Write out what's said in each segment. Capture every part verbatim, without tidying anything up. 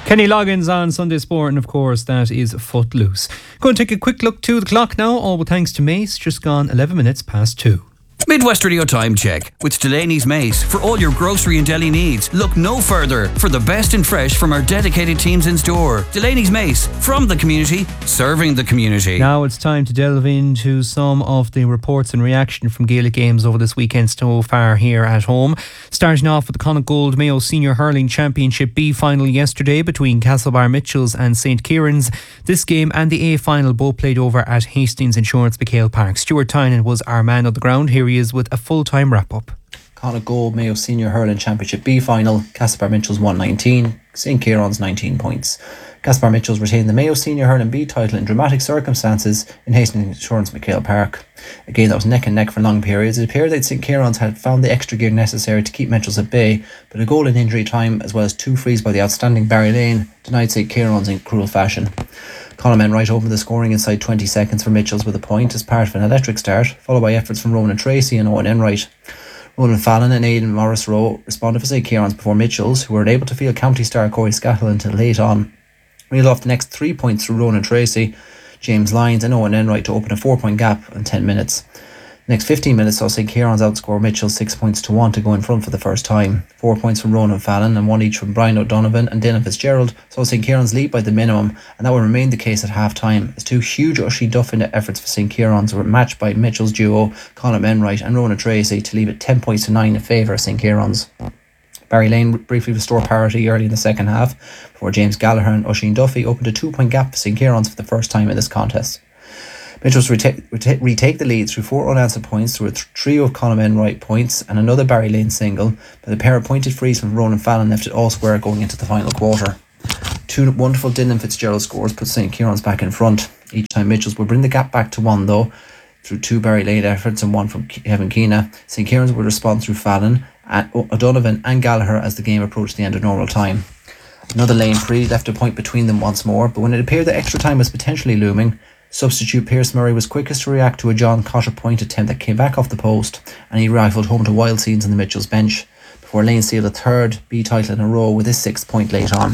Kenny Loggins on Sunday Sport, and of course that is Footloose. Going to take a quick look to the clock now, all with thanks to Mace, just gone eleven minutes past two. Midwest Radio Time Check with Delaney's Mace. For all your grocery and deli needs, look no further for the best in fresh from our dedicated teams in store. Delaney's Mace, from the community, serving the community. Now it's time to delve into some of the reports and reaction from Gaelic games over this weekend so far here at home. Starting off with the Connacht Gold Mayo Senior Hurling Championship B final yesterday between Castlebar Mitchells and Saint Kieran's. This game and the A final both played over at Hastings Insurance McHale Park. Stuart Tynan was our man on the ground. Here he is with a full-time wrap-up. Connacht Gold Mayo Senior Hurling Championship B final. Castlebar Mitchells won nineteen, Saint Kieran's nineteen points. Castlebar Mitchells retained the Mayo Senior Hurling B title in dramatic circumstances in Hastings Insurance McHale Park. A game that was neck and neck for long periods. It appeared that Saint Kieran's had found the extra gear necessary to keep Mitchells at bay, but a goal in injury time as well as two frees by the outstanding Barry Lane denied Saint Kieran's in cruel fashion. Connacht men right opened the scoring inside twenty seconds for Mitchells with a point as part of an electric start, followed by efforts from Ronan Tracy and Owen Enright. Ronan Fallon and Aidan Morris Rowe responded for Saint Kieran's before Mitchells, who were unable to field county star Corey Scattle until late on, reeled off the next three points through Ronan Tracy, James Lyons and Owen Enright to open a four point gap in ten minutes. The next fifteen minutes saw Saint Kieran's outscore Mitchell six points to one to go in front for the first time. Four points from Ronan Fallon and one each from Brian O'Donovan and Dylan Fitzgerald saw Saint Kieran's lead by the minimum, and that will remain the case at half time as two huge Ushie Duffin efforts for Saint Kieran's were matched by Mitchell's duo Colin Enright and Ronan Tracy to leave it ten points to nine in favour of Saint Kieran's. Barry Lane briefly restored parity early in the second half before James Gallagher and Usheen Duffy opened a two point gap for Saint Kieran's for the first time in this contest. Mitchells retake, retake, retake the lead through four unanswered points through a th- trio of Colin Enright points and another Barry Lane single, but a pair of pointed frees from Ronan Fallon left it all square going into the final quarter. Two wonderful Dylan Fitzgerald scores put Saint Kieran's back in front. Each time Mitchells would bring the gap back to one though, through two Barry Lane efforts and one from Kevin Keena. Saint Kieran's would respond through Fallon, and O'Donovan and Gallagher as the game approached the end of normal time. Another lane free left a point between them once more, but when it appeared that extra time was potentially looming, substitute Pierce Murray was quickest to react to a John Cotter point attempt that came back off the post, and he rifled home to wild scenes on the Mitchells bench before Lane sealed a third B title in a row with his sixth point late on.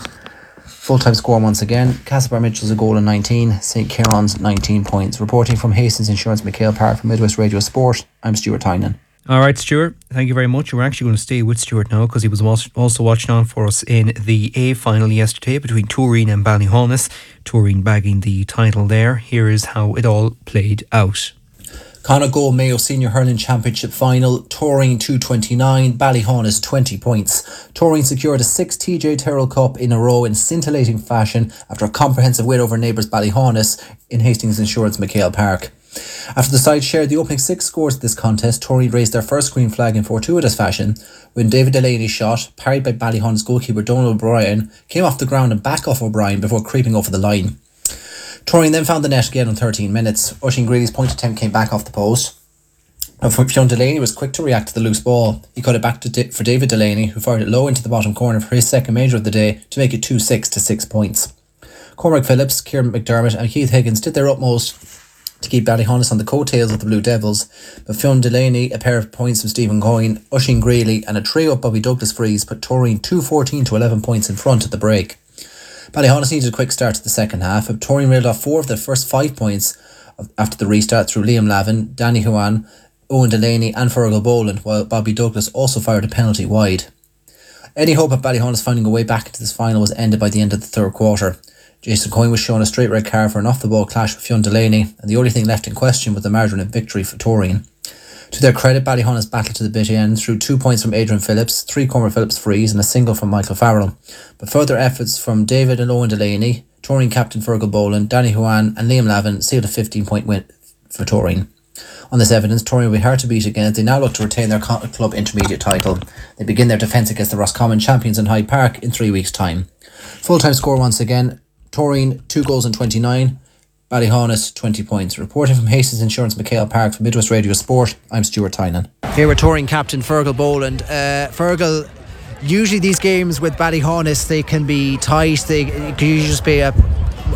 Full-time score once again, Castlebar Mitchells a goal in nineteen, Saint Kieran's nineteen points. Reporting from Hastings Insurance McHale Park for Midwest Radio Sport, I'm Stuart Tynan. All right, Stuart, thank you very much. We're actually going to stay with Stuart now because he was also watching on for us in the A final yesterday between Turin and Ballyhonus. Turin bagging the title there. Here is how it all played out. Connacht Gold Mayo Senior Hurling Championship Final, Turin two twenty-nine, Ballyhonus twenty points. Turin secured a sixth T J Terrell Cup in a row in scintillating fashion after a comprehensive win over neighbours Ballyhonus in Hastings Insurance McHale Park. After the side shared the opening six scores of this contest, Turin raised their first green flag in fortuitous fashion when David Delaney's shot, parried by Ballyhonus goalkeeper Donald O'Brien, came off the ground and back off O'Brien before creeping over the line. Turin then found the net again in thirteen minutes. Oisin Greeley's point attempt came back off the post, but Fionn Delaney was quick to react to the loose ball. He cut it back to D- for David Delaney, who fired it low into the bottom corner for his second major of the day to make it two six to six points. Cormac Phillips, Kieran McDermott and Keith Higgins did their utmost to keep Ballyhonus on the coattails of the Blue Devils, but Fionn Delaney, a pair of points from Stephen Coyne, Oisin Greeley and a trio of Bobby Douglas frees put Turin two fourteen to eleven points in front at the break. Ballyhonus needed a quick start to the second half, but Turin reeled off four of their first five points after the restart through Liam Lavin, Danny Huan, Owen Delaney and Fergal Boland, while Bobby Douglas also fired a penalty wide. Any hope of Ballyhonus finding a way back into this final was ended by the end of the third quarter. Jason Coyne was shown a straight red card for an off-the-ball clash with Fionn Delaney, and the only thing left in question was the margin of victory for Turin. To their credit, Ballyhonus battled to the bitter end through two points from Adrian Phillips, three Cormac Phillips frees and a single from Michael Farrell. But further efforts from David and Owen Delaney, Turin captain Fergal Boland, Danny Huan and Liam Lavin sealed a fifteen point win for Turin. On this evidence, Turin will be hard to beat again as they now look to retain their club intermediate title. They begin their defence against the Roscommon champions in Hyde Park in three weeks' time. Full-time score once again, Turin two goals in twenty-nine, Ballyhonus twenty points. Reporting from Hastings Insurance McHale Park for Midwest Radio Sport, I'm Stuart Tynan. Here with Turin captain Fergal Boland. Uh, Fergal, usually these games with Ballyhonus, they can be tight, they it can usually just be a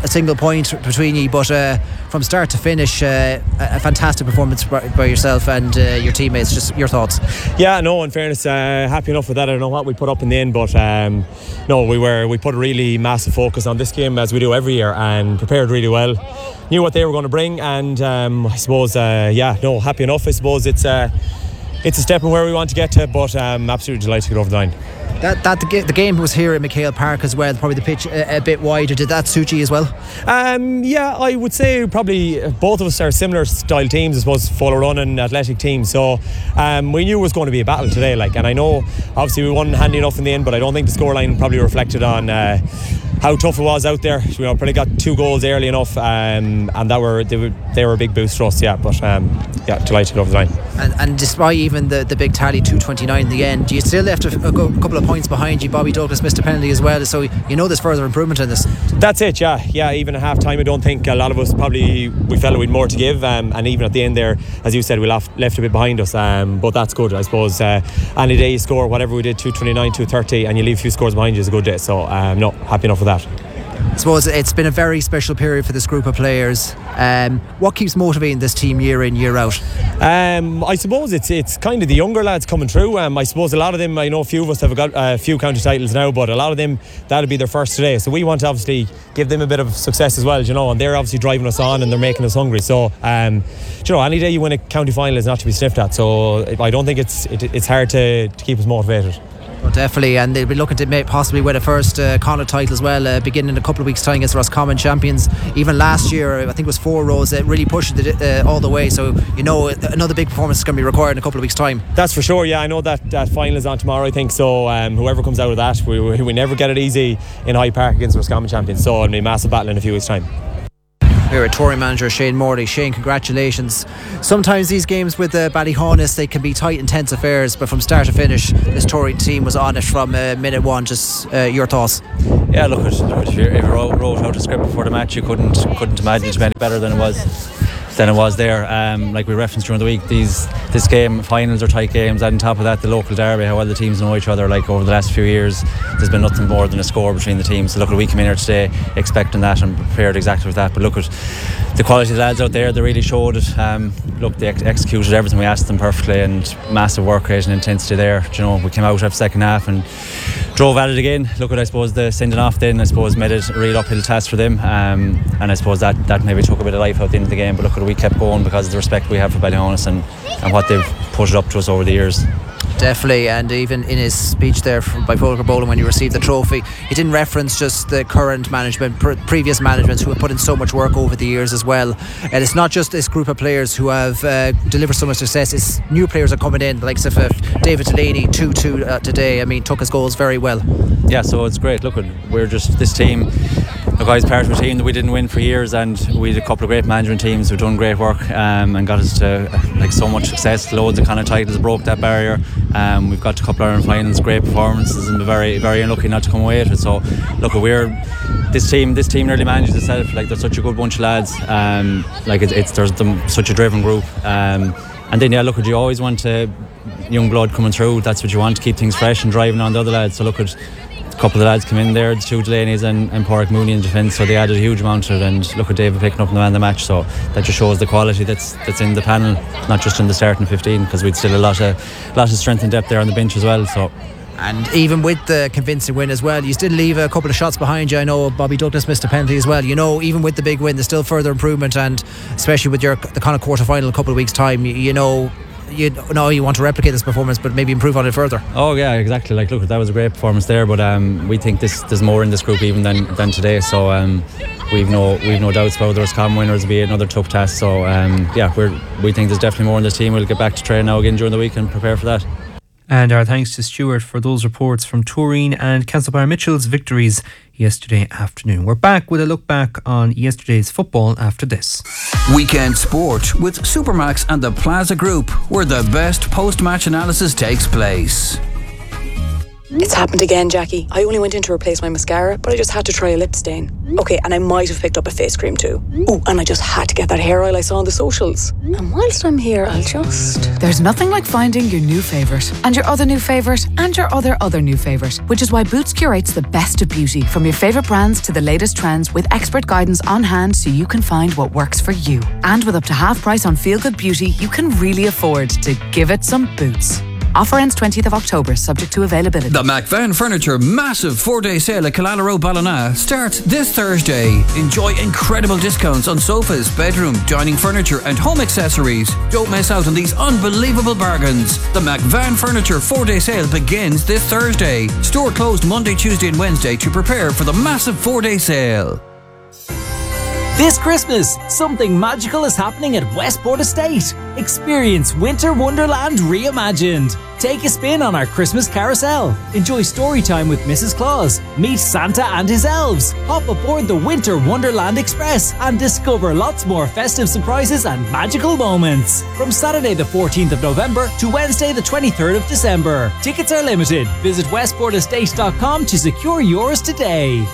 a single point between you, but uh, from start to finish, uh, a fantastic performance by, by yourself and uh, your teammates. Just your thoughts? Yeah, no, in fairness, uh, happy enough with that. I don't know what we put up in the end, but um, no, we were we put a really massive focus on this game, as we do every year, and prepared really well. Knew what they were going to bring, and um, I suppose, uh, yeah, no, happy enough. I suppose it's uh, it's a step in where we want to get to, but I'm um, absolutely delighted to get over the line. That, that the, the game was here at McHale Park as well, probably the pitch a, a bit wider. Did that suit you as well? Um, yeah, I would say probably both of us are similar style teams, I suppose, follow run and athletic teams. So um, we knew it was going to be a battle today. Like, and I know obviously we won handy enough in the end, but I don't think the scoreline probably reflected on uh, how tough it was out there. You know, probably got two goals early enough, um, and that were they, were they were a big boost for us. Yeah, but um, yeah, delighted to get over the line. And, and despite even the, the big tally, two twenty-nine in the end, you still left a, a couple of points behind you. Bobby Douglas missed a penalty as well, so you know there's further improvement in this. That's it, yeah, yeah. Even at half time, I don't think a lot of us probably we felt we'd more to give, um, and even at the end there, as you said, we left, left a bit behind us. Um, but that's good, I suppose. Uh, any day you score whatever we did, two twenty-nine, two thirty, and you leave a few scores behind you is a good day. So um, no, happy enough with that. I suppose it's been a very special period for this group of players. Um, what keeps motivating this team year in, year out? Um, I suppose it's it's kind of the younger lads coming through. Um, I suppose a lot of them, I know a few of us have got a few county titles now, but a lot of them, that'll be their first today. So we want to obviously give them a bit of success as well, you know, and they're obviously driving us on and they're making us hungry. So, um, you know, any day you win a county final is not to be sniffed at. So I don't think it's it, it's hard to, to keep us motivated. Well, definitely, and they'll be looking to may possibly win a first uh, Connacht title as well, uh, beginning in a couple of weeks' time against the Roscommon champions. Even last year, I think it was four rows, uh, really pushed it uh, all the way. So, you know, another big performance is going to be required in a couple of weeks' time. That's for sure, yeah. I know that, that final is on tomorrow, I think. So, um, whoever comes out of that, we, we, we never get it easy in Hyde Park against the Roscommon champions. So, it'll be a massive battle in a few weeks' time. We're at touring manager Shane Morley. Shane, congratulations. Sometimes these games with uh, Ballyhonus, they can be tight, intense affairs, but from start to finish, this touring team was on it from uh, minute one. Just uh, your thoughts? Yeah, look, if you, if you wrote out a script before the match, you couldn't couldn't imagine it to be any better than it was. Than it was there. Um, like we referenced during the week, these this game finals are tight games, and on top of that, the local derby, how well the teams know each other. Like over the last few years, there's been nothing more than a score between the teams. So look, we come in here today expecting that and prepared exactly for that. But look at the quality of the lads out there; they really showed it. Um, look, they ex- executed everything we asked them perfectly, and massive work rate and intensity there. You know, we came out after second half and drove at it again. Look at I suppose the sending off then I suppose made it a real uphill task for them, um, and I suppose that that maybe took a bit of life out at the end of the game. But look, we kept going because of the respect we have for Ballyhonus and, and what they've put it up to us over the years. Definitely, and even in his speech there by Volker Boland when he received the trophy, he didn't reference just the current management, pre- previous managements who have put in so much work over the years as well. And it's not just this group of players who have uh, delivered so much success, it's new players are coming in, like uh, David Delaney, two two uh, today. I mean, took his goals very well. Yeah, so it's great. Look, we're just this team. Look, I was part of a team that we didn't win for years, and we had a couple of great management teams who've done great work um, and got us to like so much success. Loads of kind of titles, broke that barrier. Um, we've got a couple of Ireland finals, great performances, and we're very, very unlucky not to come away with it. So, look, we're this team. This team nearly manages itself. Like, they're such a good bunch of lads. Um, like, it's, it's there's them, such a driven group. Um, and then, yeah, look, you always want to, young blood coming through. That's what you want to keep things fresh and driving on the other lads. So, look at. A couple of the lads come in there, the two Delaney's and, and Pádraig Mooney in defence, so they added a huge amount to it. And look at David picking up the man of the match, so that just shows the quality that's that's in the panel, not just in the starting fifteen, because we'd still a lot of lot of strength and depth there on the bench as well. So. And even with the convincing win as well, you still leave a couple of shots behind you. I know Bobby Douglas missed a penalty as well. You know, even with the big win, there's still further improvement, and especially with your the kind of quarter final a couple of weeks time, you, you know. You know you want to replicate this performance, but maybe improve on it further. Oh yeah, exactly. Like, look, that was a great performance there, but um, we think this there's more in this group even than, than today. So um, we've no we've no doubts about the Roscommon winners will be another tough task. So um, yeah, we're we think there's definitely more in this team. We'll get back to train now again during the week and prepare for that. And our thanks to Stuart for those reports from Turin and Castlebar-Mitchell's victories yesterday afternoon. We're back with a look back on yesterday's football after this. Weekend Sport with Supermax and the Plaza Group, where the best post-match analysis takes place. It's happened again, Jackie. I only went in to replace my mascara, but I just had to try a lip stain. Okay, and I might have picked up a face cream too. Oh, and I just had to get that hair oil I saw on the socials. And whilst I'm here, I'll just... There's nothing like finding your new favourite, and your other new favourite, and your other other new favourite, which is why Boots curates the best of beauty, from your favourite brands to the latest trends, with expert guidance on hand so you can find what works for you. And with up to half price on Feel Good Beauty, you can really afford to give it some Boots. Offer ends twentieth of October, subject to availability. The McVan Furniture massive four-day sale at Killala Road, Ballina starts this Thursday. Enjoy incredible discounts on sofas, bedroom, dining furniture and home accessories. Don't miss out on these unbelievable bargains. The McVan Furniture four-day sale begins this Thursday. Store closed Monday, Tuesday and Wednesday to prepare for the massive four-day sale. This Christmas, something magical is happening at Westport Estate. Experience Winter Wonderland reimagined. Take a spin on our Christmas carousel. Enjoy story time with Missus Claus. Meet Santa and his elves. Hop aboard the Winter Wonderland Express and discover lots more festive surprises and magical moments. From Saturday the fourteenth of November to Wednesday the twenty-third of December. Tickets are limited. Visit westport estate dot com to secure yours today.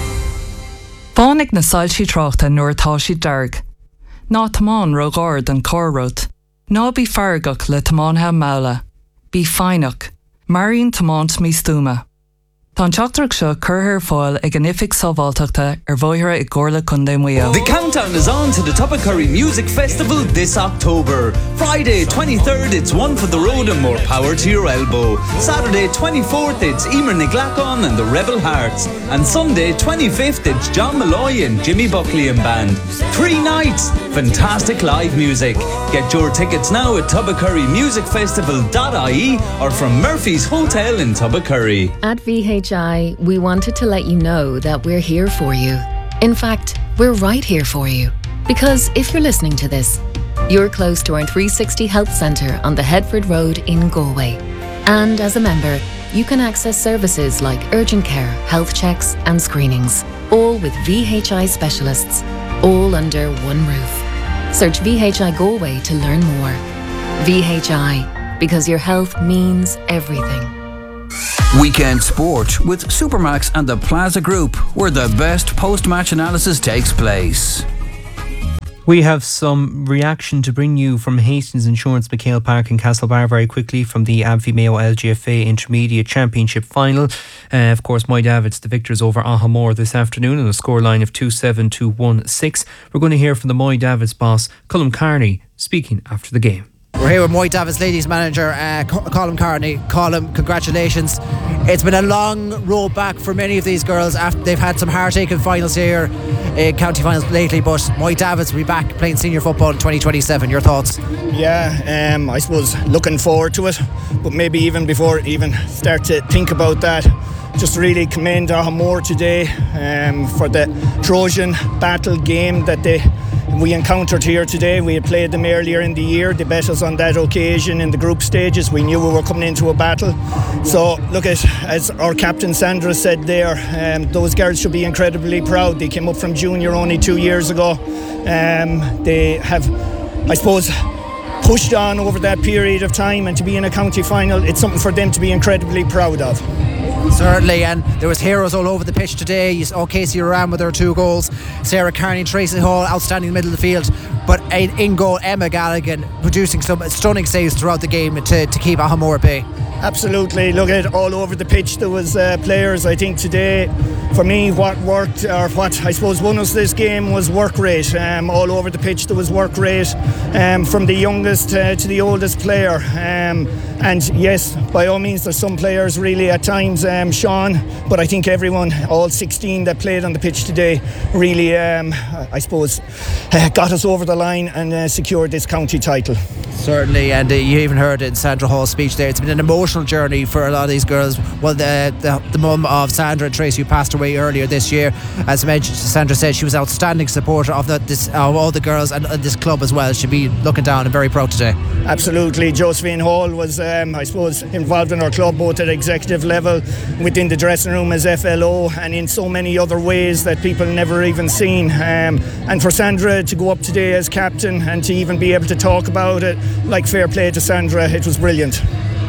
Fánig na sailsí tráchta nuair atá sí dearg. Ná tamán rogard an córót. Ná bí fargach le tamánthe mála. Bí feinach. Maríonn tamánt mí stúma. Tá teachtarach seo curthir fáil ag an ifig sábháilteachta ar bmhaithre I gcomharla Conde Mayo. The countdown is on to the Tubacurry Music Festival this October. Friday twenty-third, it's One for the Road and More Power to Your Elbow. Saturday twenty-fourth, it's Emer Niglacon and the Rebel Hearts. And Sunday twenty-fifth, it's John Malloy and Jimmy Buckley and Band. Three nights, fantastic live music. Get your tickets now at tubacurry music festival dot I E or from Murphy's Hotel in Tubacurry. At V H I, we wanted to let you know that we're here for you. In fact, we're right here for you. Because if you're listening to this, you're close to our three sixty Health Centre on the Headford Road in Galway. And as a member, you can access services like urgent care, health checks and screenings, all with V H I specialists, all under one roof. Search V H I Galway to learn more. V H I, because your health means everything. Weekend sport with Supermax and the Plaza Group, where the best post-match analysis takes place. We have some reaction to bring you from Hastings Insurance McHale Park in Castlebar very quickly from the A B V Mayo L G F A Intermediate Championship Final. Uh, of course, Moy Davids, the victors over Ahamore this afternoon on a scoreline of two seven to one six. We're going to hear from the Moy Davids boss, Colm Carney, speaking after the game. We're here with Moy Davids ladies manager uh, Colm Carney. Colm, congratulations. It's been a long road back for many of these girls after they've had some heartache finals here in county finals lately, but Moy Davids will be back playing senior football in twenty twenty-seven. Your thoughts? Yeah, um, I suppose looking forward to it, but maybe even before even start to think about that, just really commend Ahamore today um, for the Trojan battle game that they we encountered here today. We had played them earlier in the year. They bet us on that occasion in the group stages. We knew we were coming into a battle. So look at, as our captain Sandra said there, um, those girls should be incredibly proud. They came up from junior only two years ago. Um, they have, I suppose, pushed on over that period of time, and to be in a county final, it's something for them to be incredibly proud of. Certainly, and there was heroes all over the pitch today. You saw Casey Moran with her two goals, Sarah Carney and Tracy Hall outstanding in the middle of the field, but in goal Emma Gallagher producing some stunning saves throughout the game to, to keep Ahamore at bay. Absolutely, look at all over the pitch there was uh, players. I think today for me what worked, or what I suppose won us this game, was work rate. Um, all over the pitch there was work rate, um, from the youngest uh, to the oldest player, um, and yes, by all means there's some players really at times um, Sean, but I think everyone, all sixteen that played on the pitch today, really um, I suppose uh, got us over the line and uh, secured this county title. Certainly, and uh, you even heard in Sandra Hall's speech there, it's been an emotional journey for a lot of these girls. Well, the the, the mum of Sandra and Tracy, who passed away earlier this year, as mentioned, Sandra said she was an outstanding supporter of, the, this, of all the girls and uh, this club as well. She'll be looking down and very proud today. Absolutely. Josephine Hall was um, I suppose involved in our club both at executive level, within the dressing room as F L O, and in so many other ways that people never even seen, um, and for Sandra to go up today as captain and to even be able to talk about it, like, fair play to Sandra, it was brilliant.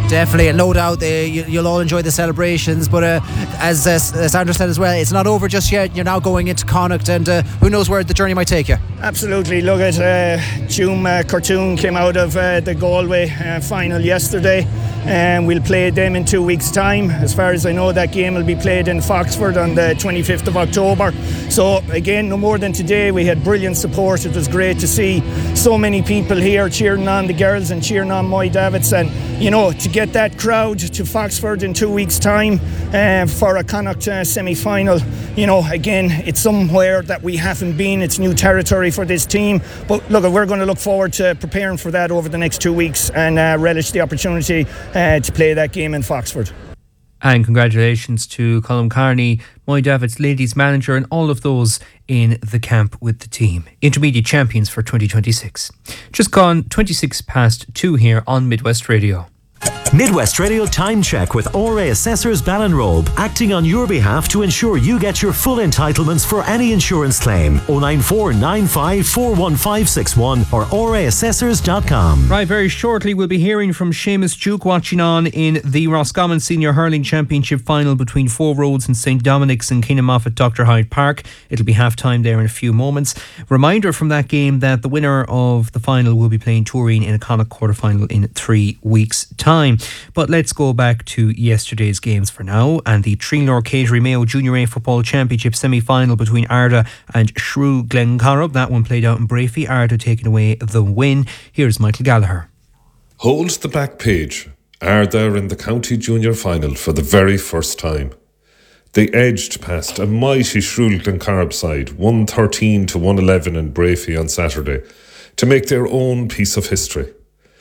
Definitely, and no doubt uh, you, you'll all enjoy the celebrations. But uh, as, as as Andrew said as well, it's not over just yet. You're now going into Connacht, and uh, who knows where the journey might take you. Absolutely. Look at uh, June uh, Cartoon came out of uh, the Galway uh, final yesterday, and we'll play them in two weeks' time. As far as I know, that game will be played in Foxford on the twenty-fifth of October. So again, no more than today, we had brilliant support. It was great to see so many people here cheering on the girls and cheering on Moy Davids, and you know, to get that crowd to Foxford in two weeks' time uh, for a Connacht uh, semi-final, you know, again, it's somewhere that we haven't been. It's new territory for this team. But look, we're going to look forward to preparing for that over the next two weeks and uh, relish the opportunity uh, to play that game in Foxford. And congratulations to Colm Carney, Moy Davids ladies manager, and all of those in the camp with the team. Intermediate champions for twenty twenty-six. Just gone twenty-six past two here on Midwest Radio. Midwest Radio Time Check with R A Assessors Ballinrobe, acting on your behalf to ensure you get your full entitlements for any insurance claim. oh nine four nine five four one five six one or r a assessors dot com. Right, very shortly we'll be hearing from Seamus Duke watching on in the Roscommon Senior Hurling Championship final between Four Roads and St Dominic's in Keenamoff at Doctor Hyde Park. It'll be half time there in a few moments. Reminder from that game that the winner of the final will be playing Turin in a Connacht quarter final in three weeks' time. But let's go back to yesterday's games for now, and the Trinlor Catering Mayo Junior A Football Championship semi-final between Arda and Shrew Glencorrib. That one played out in Brafey, Arda taking away the win. Here's Michael Gallagher. Hold the back page. Arda in the county junior final for the very first time. They edged past a mighty Shrew Glencorrib side, one thirteen to one eleven in Brafey on Saturday, to make their own piece of history.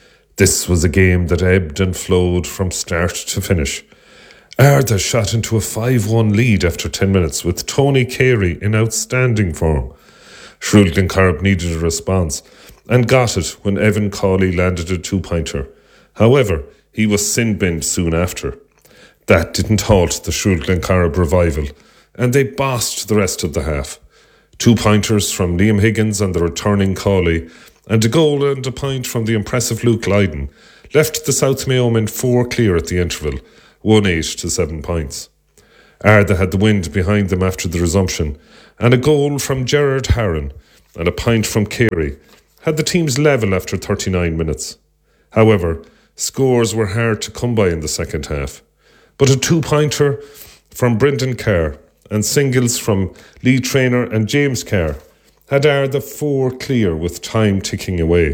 This was a game that ebbed and flowed from start to finish. Arda shot into a five one lead after ten minutes with Tony Carey in outstanding form. Shrew Glencorrib needed a response and got it when Evan Cawley landed a two-pointer. However, he was sin-binned soon after. That didn't halt the Shrew Glencorrib revival, and they bossed the rest of the half. Two-pointers from Liam Higgins and the returning Cawley, and a goal and a point from the impressive Luke Lydon left the South Mayo men four clear at the interval, one eight to seven points. Arda had the wind behind them after the resumption, and a goal from Gerard Harron and a point from Carey had the teams level after thirty-nine minutes. However, scores were hard to come by in the second half, but a two-pointer from Brendan Carr and singles from Lee Traynor and James Carr had Arda four clear with time ticking away.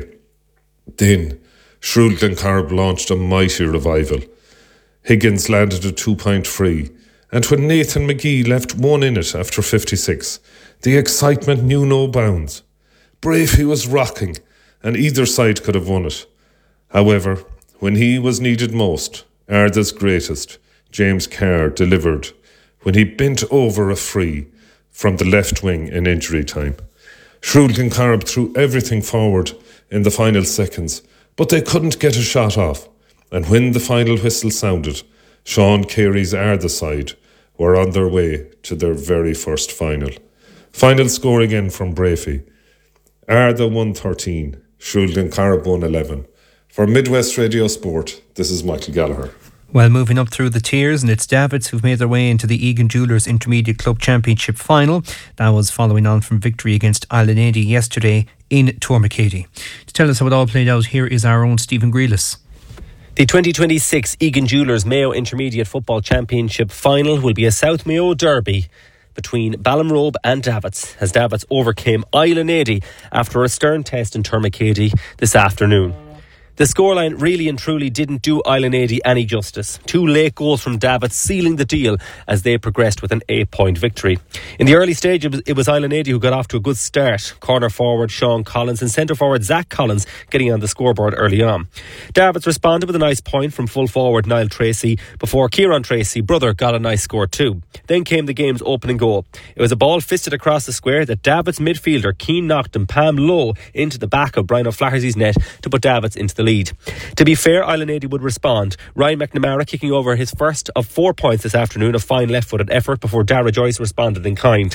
Then, Shrew Glencorrib launched a mighty revival. Higgins landed a two-point free, and when Nathan McGee left one in it after fifty-six, the excitement knew no bounds. Brafey was rocking, and either side could have won it. However, when he was needed most, Arda's greatest, James Carr, delivered when he bent over a free from the left wing in injury time. Shrew Glencorrib threw everything forward in the final seconds, but they couldn't get a shot off. And when the final whistle sounded, Sean Carey's Arda side were on their way to their very first final. Final score again from Brafey. Arda one thirteen, Shrew Glencorrib one eleven. For Midwest Radio Sport, this is Michael Gallagher. Well, moving up through the tiers, and it's Davids who've made their way into the Egan Jewellers Intermediate Club Championship final. That was following on from victory against Islanady yesterday in Tourmakeady. To tell us how it all played out, here is our own Stephen Grealis. The twenty twenty-six Egan Jewellers Mayo Intermediate Football Championship final will be a South Mayo derby between Ballinrobe and Davids, as Davids overcame Islanady after a stern test in Tourmakeady this afternoon. The scoreline really and truly didn't do Islanady any justice. Two late goals from Davids sealing the deal as they progressed with an eight-point victory. In the early stage, it was, it was Islanady who got off to a good start. Corner forward Sean Collins and centre forward Zach Collins getting on the scoreboard early on. Davids responded with a nice point from full forward Niall Tracy before Kieran Tracy, brother, got a nice score too. Then came the game's opening goal. It was a ball fisted across the square that Davids midfielder Keane knocked and palmed low into the back of Brian O'Flaherty's net to put Davids into the lead. To be fair, Islanady would respond. Ryan McNamara kicking over his first of four points this afternoon, a fine left-footed effort before Dara Joyce responded in kind.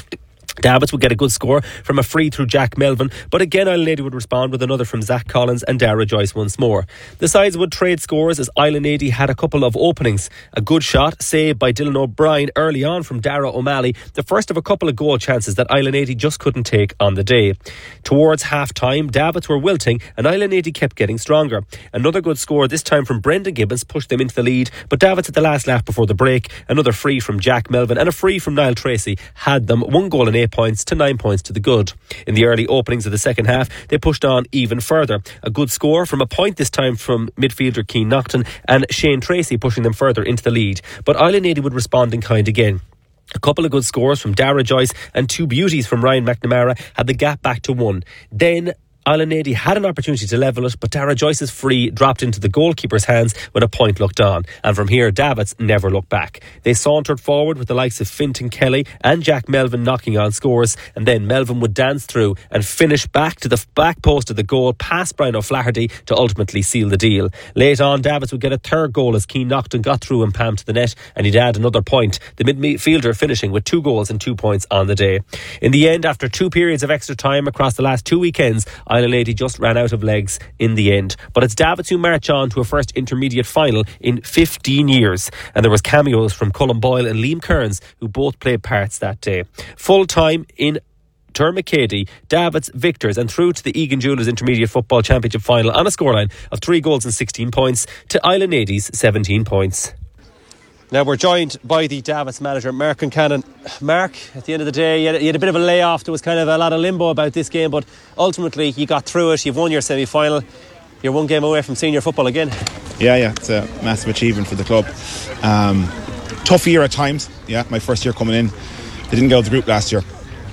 Davits would get a good score from a free through Jack Melvin, but again Island Lady would respond with another from Zach Collins and Dara Joyce once more. The sides would trade scores as Island Lady had a couple of openings. A good shot saved by Dylan O'Brien early on from Dara O'Malley, the first of a couple of goal chances that Island Lady just couldn't take on the day. Towards half time, Davits were wilting and Island Lady kept getting stronger. Another good score, this time from Brendan Gibbons, pushed them into the lead, but Davits at the last lap before the break, another free from Jack Melvin and a free from Niall Tracy had them one goal and eight points to nine points to the good. In the early openings of the second half, they pushed on even further. A good score from a point this time from midfielder Keane Naughton and Shane Tracy pushing them further into the lead. But Island Lady would respond in kind again. A couple of good scores from Dara Joyce and two beauties from Ryan McNamara had the gap back to one. Then Island Lady had an opportunity to level it, but Dara Joyce's free dropped into the goalkeeper's hands when a point looked on. And from here, Davits never looked back. They sauntered forward with the likes of Fintan Kelly and Jack Melvin knocking on scores, and then Melvin would dance through and finish back to the back post of the goal past Brian O'Flaherty to ultimately seal the deal. Late on, Davits would get a third goal as Keane Naughton got through and Pam to the net, and he'd add another point, the midfielder finishing with two goals and two points on the day. In the end, after two periods of extra time across the last two weekends, Island Lady just ran out of legs in the end. But it's Davits who march on to a first intermediate final in fifteen years. And there was cameos from Cullen Boyle and Liam Kearns, who both played parts that day. Full time in Termacady, Davits victors and through to the Egan Jewellers Intermediate Football Championship final on a scoreline of three goals and sixteen points to Island Lady's seventeen points. Now we're joined by the Davits manager, Mark Concannon. Mark, at the end of the day, you had, you had a bit of a layoff. There was kind of a lot of limbo about this game, but ultimately you got through it. You've won your semi-final. You're one game away from senior football again. Yeah, yeah, it's a massive achievement for the club. Um, tough year at times. Yeah, my first year coming in. They didn't get out of the group last year.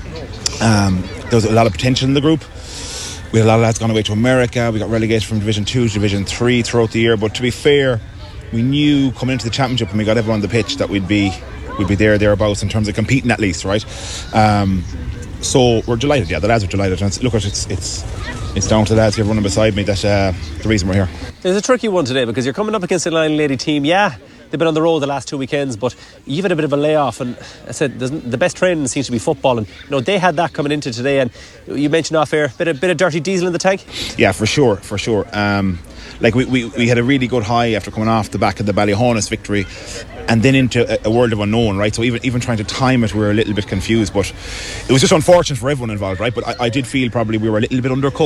Um, there was a lot of potential in the group. We had a lot of lads gone away to America. We got relegated from Division two to Division three throughout the year. But to be fair, we knew coming into the championship when we got everyone on the pitch that we'd be we'd be there thereabouts in terms of competing at least, right? Um, so we're delighted. Yeah, the lads are delighted. And look, it's it's it's down to the lads here running beside me that uh, the reason we're here. There's a tricky one today because you're coming up against an Island Lady team. Yeah, they've been on the road the last two weekends, but you've had a bit of a layoff. And I said the best training seems to be football, and you know they had that coming into today. And you mentioned off air, bit of bit of dirty diesel in the tank. Yeah, for sure, for sure. Um, Like we, we, we had a really good high after coming off the back of the Ballyhonus victory and then into a, a world of unknown, right? So even even trying to time it, we were a little bit confused, but it was just unfortunate for everyone involved, right? But I, I did feel probably we were a little bit undercooked.